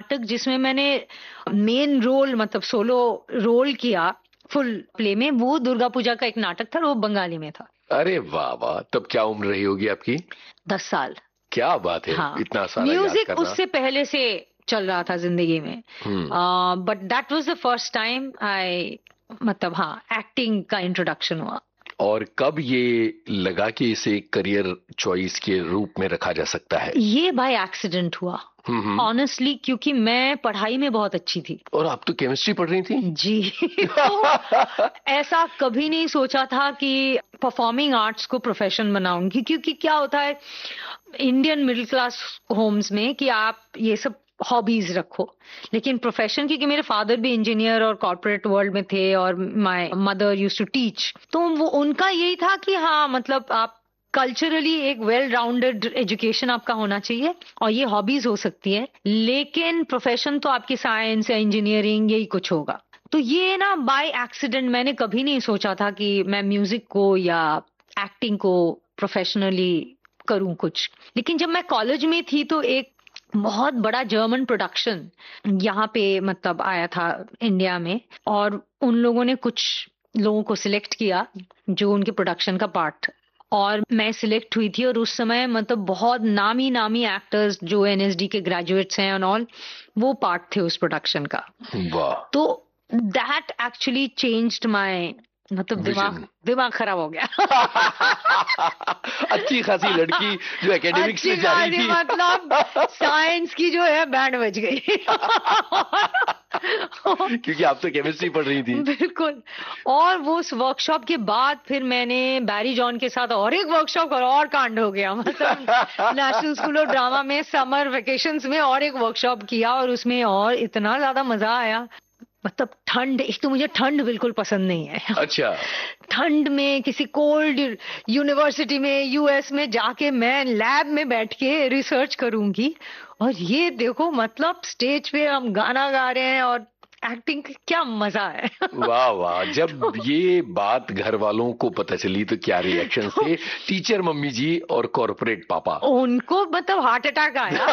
नाटक जिसमें मैंने मेन रोल मतलब सोलो रोल किया फुल प्ले में, वो दुर्गा पूजा का एक नाटक था, वो बंगाली में था। अरे वाह वाह, तब क्या उम्र रही होगी आपकी? 10 साल। क्या बात है, हाँ, इतना सारा याद म्यूजिक करना। उससे पहले से चल रहा था जिंदगी में। हम्म। But that was the first time I, मतलब हाँ, एक्टिंग का इंट्रोडक्शन हुआ। और कब ये लगा कि इसे करियर चॉइस के रूप में रखा जा सकता है? ये बाय एक्सीडेंट हुआ हम्म। ऑनेस्टली, क्योंकि मैं पढ़ाई में बहुत अच्छी थी। और आप तो केमिस्ट्री पढ़ रही थी? जी। तो ऐसा कभी नहीं सोचा था कि परफॉर्मिंग आर्ट्स को प्रोफेशन बनाऊंगी, क्योंकि क्या होता है इंडियन मिडिल क्लास होम्स में कि आप ये सब हॉबीज रखो, लेकिन प्रोफेशन, क्योंकि मेरे फादर भी इंजीनियर और कॉर्पोरेट वर्ल्ड में थे और my mother used to teach, तो वो उनका यही था कि हाँ मतलब आप कल्चरली एक वेल राउंडेड एजुकेशन आपका होना चाहिए और ये हॉबीज हो सकती है, लेकिन प्रोफेशन तो आपकी साइंस या इंजीनियरिंग यही कुछ होगा। तो ये ना बाय एक्सीडेंट, मैंने कभी नहीं सोचा था कि मैं म्यूजिक को या एक्टिंग को प्रोफेशनली करूं कुछ। लेकिन जब मैं कॉलेज में थी तो एक बहुत बड़ा जर्मन प्रोडक्शन यहाँ पे मतलब आया था इंडिया में, और उन लोगों ने कुछ लोगों को सिलेक्ट किया जो उनके प्रोडक्शन का पार्ट, और मैं सिलेक्ट हुई थी। और उस समय मतलब बहुत नामी नामी एक्टर्स जो एनएसडी के ग्रेजुएट्स हैं और ऑल, वो पार्ट थे उस प्रोडक्शन का। वाह। तो दैट एक्चुअली चेंज्ड माय, मतलब दिमाग विजन। दिमाग खराब हो गया। अच्छी खासी लड़की जो एकेडमिक्स अच्छी में जा रही खासी थी। मतलब साइंस की जो है बैंड बज गई। क्योंकि आप तो केमिस्ट्री पढ़ रही थी। बिल्कुल। और वो उस वर्कशॉप के बाद फिर मैंने बैरी जॉन के साथ और एक वर्कशॉप और कांड हो गया, मतलब नेशनल स्कूल ऑफ ड्रामा में समर वेकेशंस में और एक वर्कशॉप किया, और उसमें और इतना ज्यादा मजा आया। मतलब ठंड, एक तो मुझे ठंड बिल्कुल पसंद नहीं है। अच्छा। ठंड में किसी कोल्ड यूनिवर्सिटी में यूएस में जाके मैं लैब में बैठ के रिसर्च करूंगी, और ये देखो मतलब स्टेज पे हम गाना गा रहे हैं और एक्टिंग, क्या मजा है। वाह वाह, जब तो, ये बात घर वालों को पता चली तो क्या रिएक्शन तो थे? टीचर मम्मी जी और कॉर्पोरेट पापा? उनको मतलब हार्ट अटैक आया।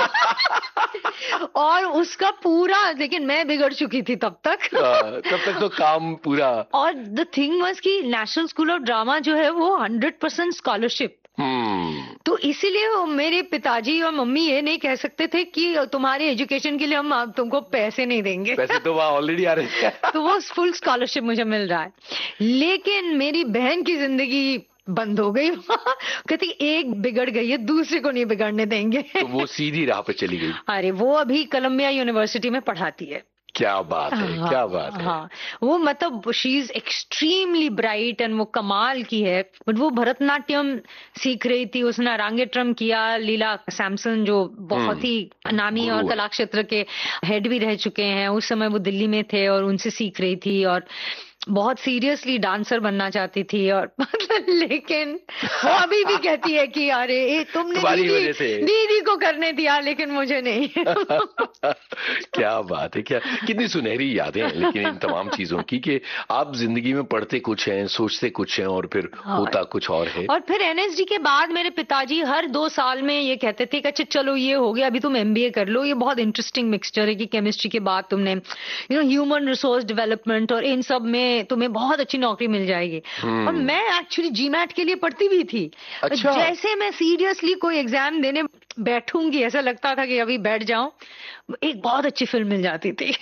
और उसका पूरा, लेकिन मैं बिगड़ चुकी थी तब तक। तब तक तो काम पूरा। और द थिंग वाज कि नेशनल स्कूल ऑफ ड्रामा जो है वो 100% स्कॉलरशिप, हम्म। तो इसीलिए वो मेरे पिताजी और मम्मी ये नहीं कह सकते थे कि तुम्हारे एजुकेशन के लिए हम तुमको पैसे नहीं देंगे। पैसे तो वहां ऑलरेडी आ रहे थे। तो वो फुल स्कॉलरशिप मुझे मिल रहा है, लेकिन मेरी बहन की जिंदगी बंद हो गई। कहती एक बिगड़ गई है, दूसरे को नहीं बिगड़ने देंगे। तो वो सीधी राह पे चली गई। अरे वो अभी कोलंबिया यूनिवर्सिटी में पढ़ाती है। क्या बात है, हाँ क्या बात है। हाँ, वो मतलब she is extremely bright and वो कमाल की है, बट वो भरतनाट्यम सीख रही थी, उसने अरांगेट्रम किया। लीला सैमसन जो बहुत ही नामी और गुरु है। कला क्षेत्र के हेड भी रह चुके हैं, उस समय वो दिल्ली में थे और उनसे सीख रही थी, और बहुत सीरियसली डांसर बनना चाहती थी। और मतलब लेकिन वो अभी भी कहती है कि अरे तुमने तुम्हारी दीदी वजह से। दीदी को करने दिया लेकिन मुझे नहीं। क्या बात है, क्या कितनी सुनहरी यादें हैं लेकिन इन तमाम चीजों की, कि आप जिंदगी में पढ़ते कुछ हैं, सोचते कुछ हैं और फिर होता कुछ और है। और फिर एनएसडी के बाद मेरे पिताजी हर 2 साल में ये कहते थे कि अच्छा चलो ये हो गया, अभी तुम एमबीए कर लो, ये बहुत इंटरेस्टिंग मिक्सचर है कि केमिस्ट्री के बाद तुमने ह्यूमन रिसोर्स डेवलपमेंट और इन सब में तुम्हें बहुत अच्छी नौकरी मिल जाएगी। और मैं एक्चुअली जीमैट के लिए पढ़ती भी थी। अच्छा। जैसे मैं सीरियसली कोई एग्जाम देने बैठूंगी, ऐसा लगता था कि अभी बैठ जाऊं, एक बहुत अच्छी फिल्म मिल जाती थी।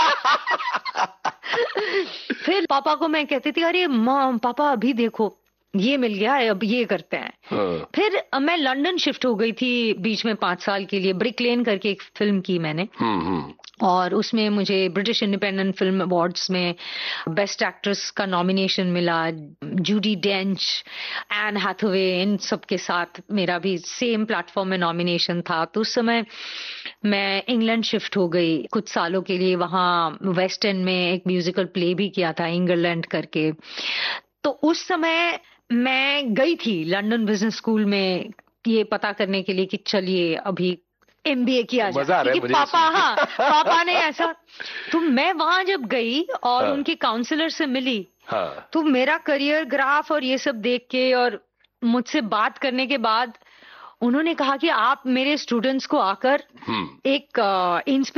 फिर पापा को मैं कहती थी अरे माँ पापा अभी देखो ये मिल गया है, अब ये करते हैं। फिर मैं लंदन शिफ्ट हो गई थी बीच में 5 साल के लिए, ब्रिक लेन करके एक फिल्म की मैंने, और उसमें मुझे ब्रिटिश इंडिपेंडेंट फिल्म अवार्ड्स में बेस्ट एक्ट्रेस का नॉमिनेशन मिला। जूडी डेंच, एन हैथवे, इन सब के साथ मेरा भी सेम प्लेटफॉर्म में नॉमिनेशन था। तो उस समय मैं इंग्लैंड शिफ्ट हो गई कुछ सालों के लिए, वहां वेस्ट एंड में एक म्यूजिकल प्ले भी किया था इंग्लैंड करके। तो उस समय मैं गई थी लंदन बिजनेस स्कूल में ये पता करने के लिए कि चलिए अभी एमबीए किया जाए, मजा आ रहा है क्योंकि मुझे पापा, सुन के। हाँ पापा ने ऐसा। तो मैं वहां जब गई और हाँ। उनके काउंसलर से मिली, हाँ। तो मेरा करियर ग्राफ और ये सब देख के और मुझसे बात करने के बाद उन्होंने कहा कि आप मेरे स्टूडेंट्स को आकर एक